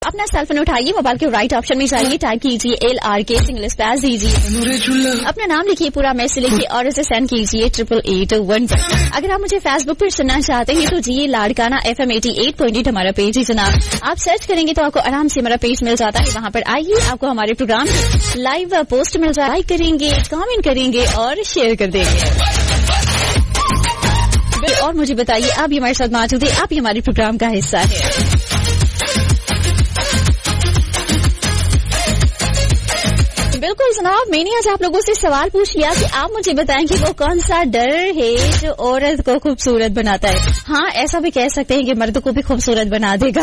अपना cell phone उठाइए, mobile के राइट ऑप्शन में जाइए, टाइप कीजिए LRK सिंगल स्पेस दीजिए, अपना नाम लिखिए, पूरा मैसेज लिखिए और इसे सेंड कीजिए 8881 पर। अगर आप मुझे फेसबुक पर सुनना चाहते हैं तो जी लाड़काना FM 88.8 हमारा पेज है जनाब। आप सर्च करेंगे तो आपको आराम से हमारा पेज मिल जाता है, वहाँ पर आइए, आपको हमारे प्रोग्राम लाइव पोस्ट मिल जाए, लाइक करेंगे, कमेंट करेंगे और शेयर कर देंगे। और मुझे बताइए आप भी हमारे साथ मौजूद है, आप भी हमारे प्रोग्राम का हिस्सा है। बिल्कुल जनाब, मैंने आज आप लोगों से सवाल पूछ लिया कि आप मुझे बताएं कि वो कौन सा डर है जो औरत को खूबसूरत बनाता है। हाँ, ऐसा भी कह सकते हैं कि मर्द को भी खूबसूरत बना देगा।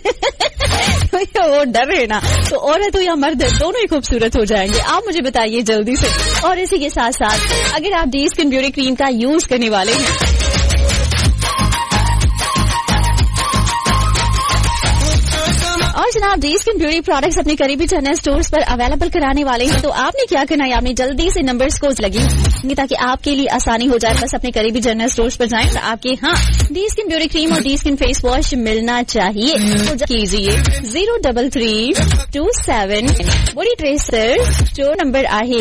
वो डर है ना, तो औरत हो या मर्द दोनों ही खूबसूरत हो जाएंगे। आप मुझे बताइए जल्दी से। और इसी के साथ साथ अगर आप डी स्किन ब्यूटी क्रीम का यूज करने वाले हैं और जनाब डी स्किन ब्यूटी प्रोडक्ट्स अपने करीबी जनरल स्टोर्स पर अवेलेबल कराने वाले हैं, तो आपने क्या करना है, आपने जल्दी से नंबर्स को लगी ताकि आपके लिए आसानी हो जाए। बस अपने करीबी जनरल स्टोर्स पर जाएं तो आपके यहाँ डी स्किन ब्यूटी क्रीम और डी स्किन फेस वॉश मिलना चाहिए। तो कीजिए 03327 बॉडी ट्रेसर जो नंबर आहे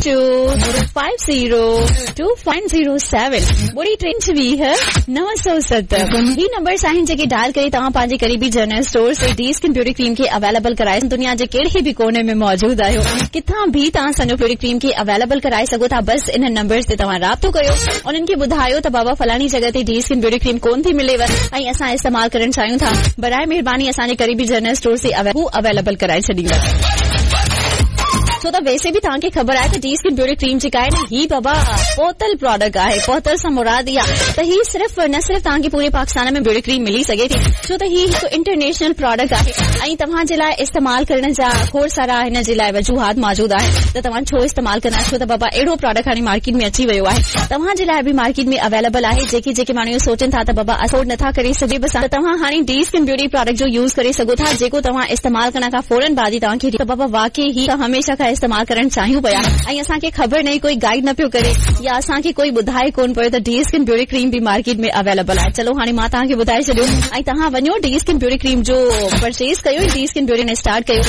250207 बॉडी ट्रेंच भी है 970 ही नंबर साइन जगह डायल करे तव्हां पंहिंजे करीबी जनरल स्टोर से डी स्किन ब्यूटी क्रीम के अवेलेबल कराए। दुनिया जे कहिड़े भी कोने में मौजूद आहियो, किथां भी तव्हां सॼो ब्यूटी क्रीम के अवेलेबल कराए सघो था। बस इन नंबर से तव्हां राब्तो कयो, उन्हनि खे ॿुधायो त बाबा फलानी जगह ते डी स्किन ब्यूटी क्रीम कोन थी मिलेव ऐं असां इस्तेमाल करण चाहियूं था, बराए महिरबानी असांजे करीबी जनरल स्टोर से अवेलेबल कराए छॾींदा। छो त वैसे भी तव्हांखे ख़बर आहे त डी स्किन ब्यूटी क्रीम जेका आहे न ही बाबा पोतल प्रोडक्ट आहे। पोतल सां मुराद इहा त ही न सिर्फ़ तव्हांखे पूरे पाकिस्तान में ब्यूटी क्रीम मिली सघे थी, छो त ही हिकु इंटरनेशनल प्रोडक्ट आहे ऐं तव्हां जे लाइ इस्तेमाल करण जा खोड़ सारा हिन जे लाइ वजूहात मौजूद आहे त तव्हां छो इस्तेमाल कंदा, छो त बाबा अहिड़ो प्रोडक्ट हाणे मार्केट में अची वियो आहे, तव्हां जे लाइ बि मार्केट में अवेलेबल आहे। जेके माण्हू सोचनि था त बाबा अफोर्ड नथा करे सघे, बस त तव्हां हाणे डी स्किन ब्यूटी प्रोडक्ट जो यूज़ करे सघो था, जेको तव्हां इस्तेमाल करण खां फौरन बाद ई तव्हांखे त बाबा वाकई ही हमेशा खां इस्तेमाल करण चाहियूं पिया ऐं असांखे ख़बर नहीं, कोई गाइड न पियो करे या असांखे कोई ॿुधाए कोन पियो त डी स्किन ब्यूटी क्रीम भी मार्केट में अवेलेबल आहे। चलो हाणे मां तव्हांखे ॿुधाए छॾियो ऐं तव्हां वञो डी स्किन ब्यूटी क्रीम जो परचेज कयो, डी स्किन ब्यूटी ने स्टार्ट कयो।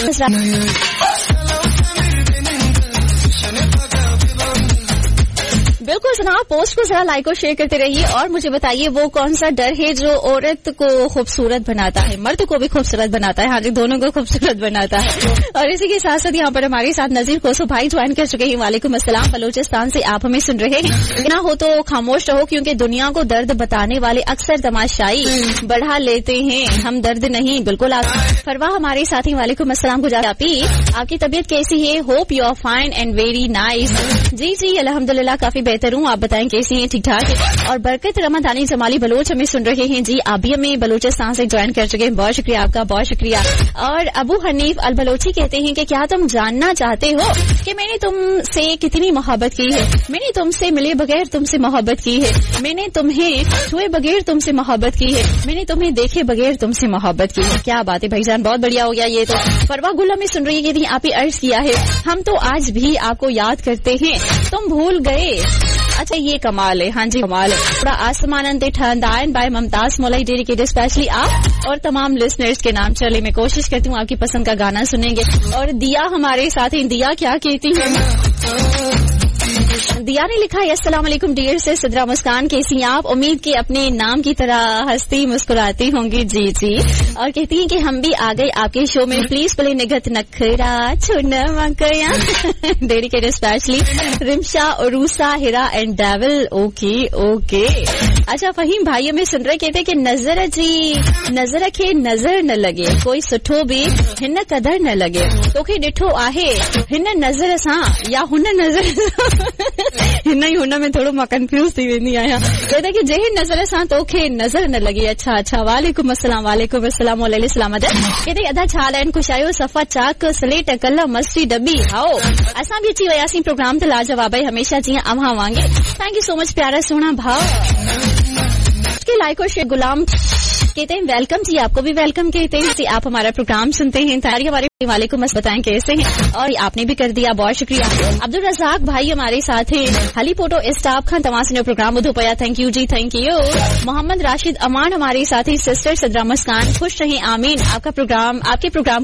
बिल्कुल जनाब, पोस्ट को जरा लाइक और शेयर करते रहिए और मुझे बताइए वो कौन सा डर है जो औरत को खूबसूरत बनाता है, मर्द को भी खूबसूरत बनाता है, हाँ जी दोनों को खूबसूरत बनाता है। और इसी के साथ साथ यहाँ पर हमारे साथ नजीर कोसो भाई ज्वाइन कर चुके हैं। वालेकुम अस्सलाम, बलूचिस्तान से आप हमें सुन रहे हैं। ना हो तो खामोश रहो क्योंकि दुनिया को दर्द बताने वाले अक्सर तमाशाई बढ़ा लेते हैं, हम दर्द नहीं। बिल्कुल आप फरवा हमारे साथ ही। वालेकुम अस्सलाम गुजापी, आपकी तबीयत कैसी है? Hope you are fine and very nice. जी अल्हम्दुलिल्लाह काफी बेहतर हूँ, आप बताएं कैसी हैं? ठीक ठाक। और बरकत रमदानी जमाली बलोच हमें सुन रहे हैं जी, आप भी हमें बलूचिस्तान से ज्वाइन कर चुके हैं, बहुत शुक्रिया आपका, बहुत शुक्रिया। और अबू हनीफ अल बलोची कहते हैं कि क्या तुम जानना चाहते हो कि मैंने तुमसे कितनी मोहब्बत की है? मैंने तुमसे मिले बगैर तुमसे मोहब्बत की है, मैंने तुम्हें छुए बगैर तुमसे मोहब्बत की है, मैंने तुम्हें देखे बगैर तुमसे मोहब्बत की है। क्या बात है भाईजान, बहुत बढ़िया हो गया ये तो। फरवा गुल हमें सुन रही है कि आप ही अर्ज किया है, हम तो आज भी आपको याद करते हैं, तुम भूल गए। अच्छा ये कमाल है, हाँ जी कमाल है। थोड़ा आसमान ते ठंडाइन बाय मुमताज मौलाई डेडिकेटेड स्पेशली आप और तमाम लिसनर्स के नाम। चले मैं कोशिश करती हूँ आपकी पसंद का गाना सुनेंगे। और दिया हमारे साथ ही, दिया क्या कहती है? दिया ने लिखा है अस्सलाम वालेकुम डियर से सिद्रा मुस्कान, कैसी आप? उम्मीद कि अपने नाम की तरह हंसती मुस्कुराती होंगी। जी और कहती हैं कि हम भी आ गए आपके शो में, प्लीज प्ले निगत नखरा छुना मकया dedicated specially Rimsha Urusa Hira and devil. Okay अच्छा फहीम भाई हमें सुन रहे, कहते कि नजर जी नजर खे नजर न लगे, कोई सुठो भी हिन कदर न लगे, तोखे ॾिठो आहे हिन नजर सां या हुन नजर हिन ई हुन में थोड़ो मां कंफ्यूज थी वेंदी आहियां। कहते कि जंहिं नज़र सां तोखे नज़र न लॻे। अच्छा वालेकुम अस्सलाम सलामत। कहते अदा छा हाल आहिनि? ख़ुशि आहियो? सफ़ा चाक स्लेट कल्ह मस्ती डबी आओ असां भी अची वियासीं प्रोग्राम ते लाजवाब है हमेशा जीअं अव्हां वांगे। थैंक यू सो मच प्यारा सोना भाव के लाइक और शेयर। गुलाम कहते हैं वेलकम जी, आपको भी वेलकम कहते हैं जी, आप हमारा प्रोग्राम सुनते हैं। हमारे वालेकुम बताएं कैसे हैं? और आपने भी कर दिया, बहुत शुक्रिया। अब्दुल रज़ाक भाई हमारे साथ हैं, हली फोटो स्टाफ खान तमाम से प्रोग्राम उधो पया, thank you ji, thank you. Mohammad Rashid अमान हमारे साथ ही, सिस्टर सदरा मुस्कान खुश रहें आमीन। आपके प्रोग्राम